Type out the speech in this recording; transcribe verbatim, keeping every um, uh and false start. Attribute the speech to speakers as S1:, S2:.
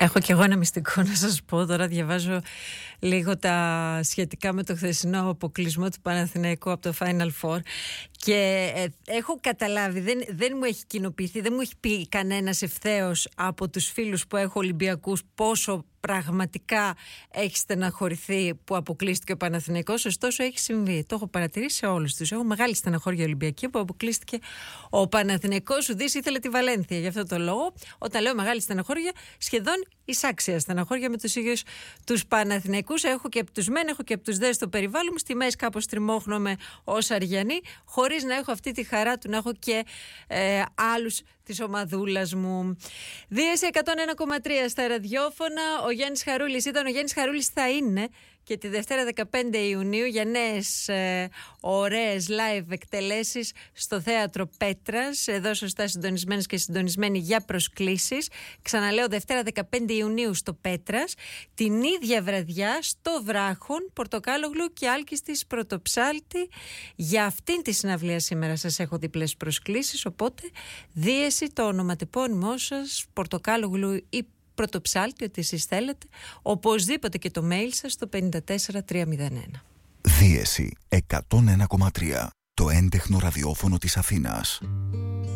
S1: Έχω κι εγώ ένα μυστικό να σας πω. Τώρα διαβάζω λίγο τα σχετικά με το χθεσινό αποκλεισμό του Παναθηναϊκού από το Final Four και ε, έχω καταλάβει, δεν, δεν μου έχει κοινοποιηθεί, δεν μου έχει πει κανένας ευθέως από τους φίλους που έχω Ολυμπιακούς πόσο πραγματικά έχει στεναχωρηθεί που αποκλείστηκε ο Παναθηναϊκός. Ωστόσο έχει συμβεί. Το έχω παρατηρήσει σε όλους τους. Έχω μεγάλη στεναχώρια Ολυμπιακή που αποκλείστηκε ο Παναθηναϊκός. Ο Δης ήθελε τη Βαλένθια. Γι' αυτό το λόγο, όταν λέω μεγάλη στεναχώρια, σχεδόν εισάξια στεναχώρια με τους ίδιους τους Παναθηναϊκούς. Έχω και από τους μεν, έχω και από τους δε στο περιβάλλον μου. Στη μέση κάπως τριμώχνομαι ως Αριανή, χωρίς να έχω αυτή τη χαρά του να έχω και ε, άλλους της ομαδούλας μου. Δίεση εκατόν ένα κόμμα τρία στα ραδιόφωνα. Ο Γιάννης Χαρούλης ήταν, ο Γιάννης Χαρούλης θα είναι και τη Δευτέρα δεκαπέντε Ιουνίου για νέες ε, ωραίες live εκτελέσεις στο Θέατρο Πέτρας. Εδώ σωστά συντονισμένες και συντονισμένοι για προσκλήσεις. Ξαναλέω, Δευτέρα δεκαπέντε Ιουνίου στο Πέτρας. Την ίδια βραδιά στο Βράχον, Πορτοκάλογλου και Άλκης της Πρωτοψάλτη. Για αυτήν τη συναυλία σήμερα σας έχω διπλές προσκλήσεις, οπότε δίεση το ονοματεπώνυμό σας, Πορτοκάλογλου ή Πρωτοψάλτη, ό,τι εσείς θέλετε, οπωσδήποτε και το mail σας στο πέντε τέσσερα τρία μηδέν ένα.
S2: Δίεση εκατόν ένα κόμμα τρία, το έντεχνο ραδιόφωνο της Αθήνας.